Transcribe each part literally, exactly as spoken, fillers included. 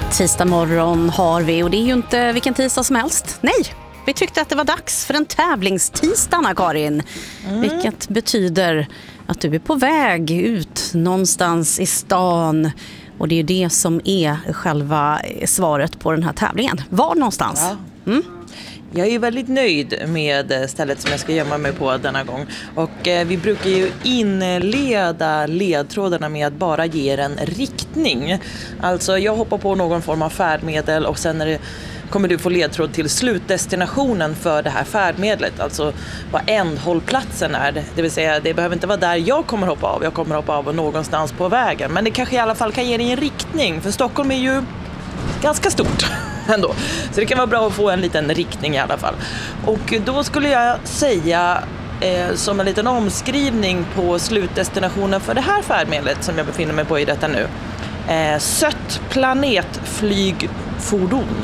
Tisdag morgon har vi, och det är ju inte vilken tisdag som helst. Nej, vi tyckte att det var dags för en tävlingstisdag, Anna-Karin. Mm. Vilket betyder att du är på väg ut någonstans i stan. Och det är ju det som är själva svaret på den här tävlingen. Var någonstans? Ja. Mm? Jag är väldigt nöjd med stället som jag ska gömma mig på denna gång. Och eh, vi brukar ju inleda ledtrådarna med att bara ge er en riktning. Alltså jag hoppar på någon form av färdmedel och sen är det, kommer du få ledtråd till slutdestinationen för det här färdmedlet. Alltså vad ändhållplatsen är. Det vill säga det behöver inte vara där jag kommer hoppa av. Jag kommer hoppa av någonstans på vägen. Men det kanske i alla fall kan ge dig en riktning. För Stockholm är ju ganska stort ändå. Så det kan vara bra att få en liten riktning i alla fall. Och då skulle jag säga eh, som en liten omskrivning på slutdestinationen för det här färdmedlet som jag befinner mig på i detta nu. Eh, sött planetflygfordon.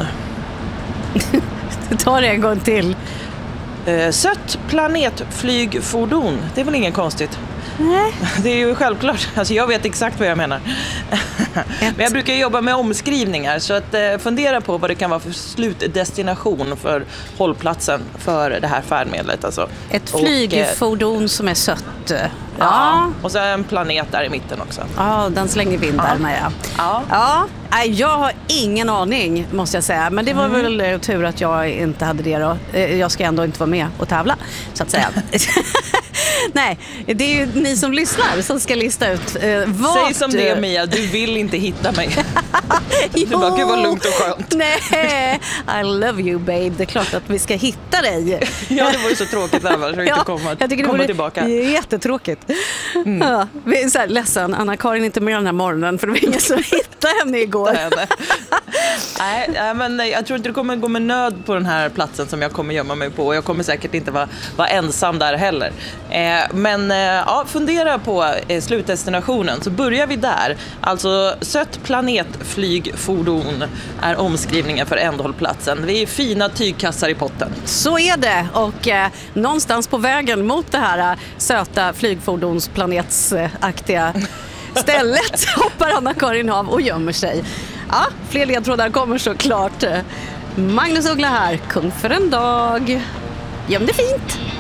Ta det en gång till. Eh, sött planetflygfordon. Det är väl inget konstigt? Nej. Det är ju självklart. Alltså jag vet exakt vad jag menar. Men jag brukar jobba med omskrivningar. Så att eh, fundera på vad det kan vara för slutdestination för hållplatsen för det här färdmedlet. Alltså. Ett flygfordon och, eh, som är sött. Ja. ja. Och så en planet där i mitten också. Ja, den slänger vi in där med. Ja. Ja. Ja. Jag har ingen aning, måste jag säga. Men det var mm. väl tur att jag inte hade det då. Jag ska ändå inte vara med och tävla, så att säga. Nej, det är ju ni som lyssnar som ska lista ut eh, vad... Säg som det, Mia, du vill inte hitta mig. Du bara, gud vad lugnt och skönt. Nej, I love you babe. Det är klart att vi ska hitta dig. Ja, det var ju så tråkigt annars att ja, inte komma, jag tycker komma det tillbaka. Det är jättetråkigt. Mm. Ja, vi är så här ledsen, Anna-Karin inte med den här morgonen för det var ingen som hittade henne igår. Nej, men jag tror inte det kommer gå med nöd på den här platsen som jag kommer gömma mig på. Jag kommer säkert inte vara, vara ensam där heller. Men ja, fundera på slutdestinationen, så börjar vi där. Alltså sött planetflygfordon är omskrivningen för ändhållplatsen. Det är fina tygkassar i potten. Så är det, och eh, någonstans på vägen mot det här eh, söta flygfordonsplanetsaktiga stället hoppar Anna-Karin av och gömmer sig. Ja, fler ledtrådar kommer såklart. Magnus Uggla här, kung för en dag. Göm det fint!